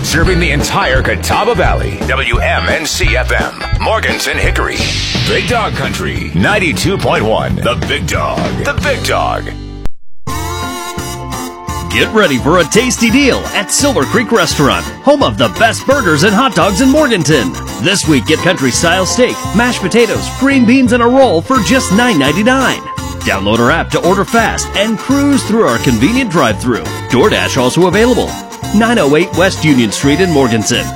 serving the entire Catawba Valley. WMNC-FM, Morganton, Hickory. Big Dog Country, 92.1. The Big Dog. The Big Dog. Get ready for a tasty deal at Silver Creek Restaurant, home of the best burgers and hot dogs in Morganton. This week, get country-style steak, mashed potatoes, green beans, and a roll for just $9.99. Download our app to order fast and cruise through our convenient drive-thru. DoorDash also available. 908 West Union Street in Morganton.